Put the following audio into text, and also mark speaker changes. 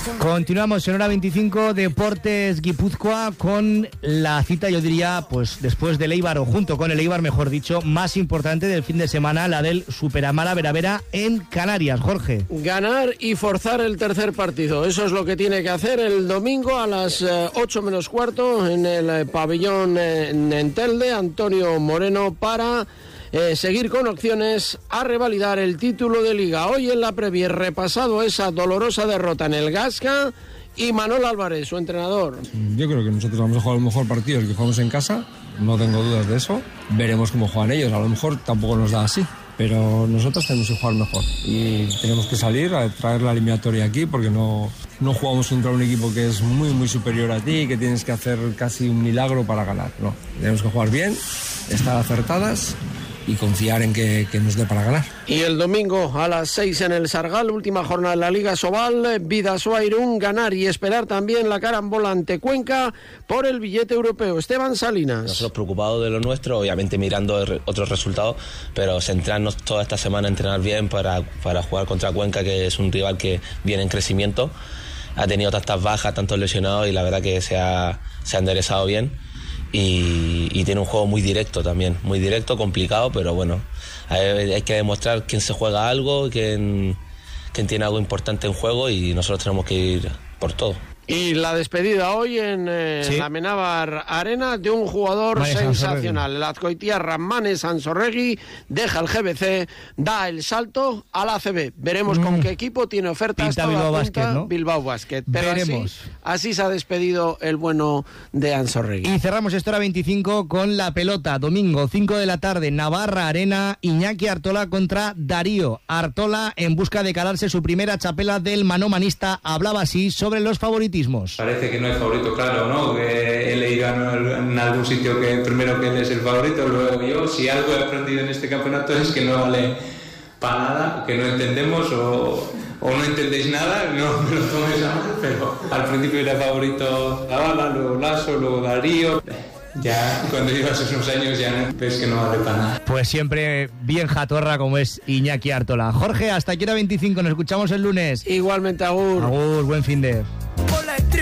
Speaker 1: Continuamos en hora 25, Deportes Guipúzcoa, con la cita, yo diría, pues después del Eibar, o junto con el Eibar, mejor dicho, más importante del fin de semana, la del Superamara Veravera en Canarias. Jorge.
Speaker 2: Ganar y forzar el tercer partido, eso es lo que tiene que hacer el domingo a las 8 menos cuarto en el pabellón en Telde, Antonio Moreno, para seguir con opciones a revalidar el título de Liga. Hoy en la Premier repasado esa dolorosa derrota en el Gasca y Manol Álvarez, su entrenador.
Speaker 3: Yo creo que nosotros vamos a jugar el mejor partido, el que jugamos en casa, no tengo dudas de eso. Veremos cómo juegan ellos, a lo mejor tampoco nos da así, pero nosotros tenemos que jugar mejor y tenemos que salir a traer la eliminatoria aquí, porque no jugamos contra un equipo que es muy muy superior a ti, que tienes que hacer casi un milagro para ganar. No, tenemos que jugar bien, estar acertadas y confiar en que nos dé para ganar.
Speaker 2: Y el domingo a las 6 en el Sargal, última jornada de la Liga Sobal, Bidasoa Irún, ganar y esperar también la carambola ante Cuenca por el billete europeo. Esteban Salinas.
Speaker 4: Nosotros preocupados de lo nuestro, obviamente mirando otros resultados, pero centrarnos toda esta semana a entrenar bien para jugar contra Cuenca, que es un rival que viene en crecimiento, ha tenido tantas bajas, tantos lesionados, y la verdad que se ha enderezado bien. Y tiene un juego muy directo también, muy directo, complicado, pero bueno, hay que demostrar quién se juega algo, quién tiene algo importante en juego, y nosotros tenemos que ir por todo.
Speaker 2: Y la despedida hoy en la Amenábar Arena de un jugador sensacional. El azcoitiarra Mane Sansorregui deja el GBC, da el salto a la ACB. Veremos con qué equipo tiene ofertas.
Speaker 1: Bilbao Basket, ¿no?
Speaker 2: Bilbao Basket. Pero
Speaker 1: veremos.
Speaker 2: Así se ha despedido el bueno de Ansorregui.
Speaker 1: Y cerramos esta hora 25 con la pelota. Domingo, 5 de la tarde, Navarra Arena, Iñaki Artola contra Darío. Artola, en busca de calarse su primera chapela del manomanista, hablaba así sobre los favoritismos.
Speaker 5: Parece que no hay favorito claro, ¿no? Que he leído en algún sitio que primero que él es el favorito, luego yo. Si algo he aprendido en este campeonato es que no vale para nada, que no entendemos o no entendéis nada, no me lo toméis a mal, pero al principio era favorito Zavala, luego Lasso, luego Darío. Ya cuando llevas esos años ya ves que no vale para nada.
Speaker 1: Pues siempre bien jatorra como es Iñaki Artola. Jorge, hasta aquí hora 25, nos escuchamos el lunes.
Speaker 2: Igualmente, agur.
Speaker 1: Agur, buen fin de...